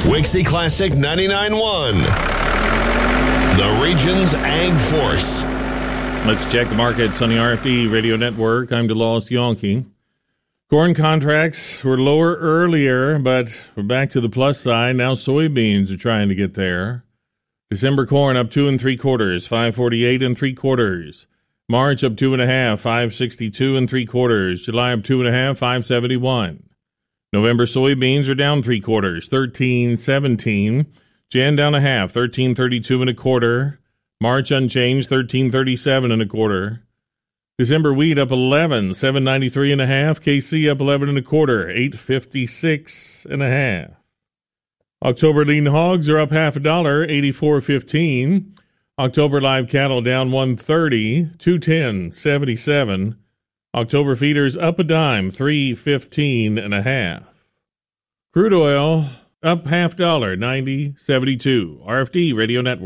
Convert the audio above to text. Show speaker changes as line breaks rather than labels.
Wixie Classic 99.1. The region's Ag Force.
Let's check the markets on the RFD Radio Network. I'm DeLawes Yonke. Corn contracts were lower earlier, but we're back to the plus side. Now soybeans are trying to get there. December corn up 2 3/4, 5.48 3/4. March up 2.5, 5.62 3/4. July up 2.5, 5.71. November soybeans are down 3/4, 13.17. Jan down 1/2, 13.32 1/4. March unchanged, 13.37 1/4. December wheat up 11, 7.93 1/2. KC up 11 1/4, 8.56 1/2. October lean hogs are up $0.50, 84.15. October live cattle down 130, 210.77. October feeders up a dime, 3.15 1/2. Crude oil up $0.50, 90.72. RFD Radio Network.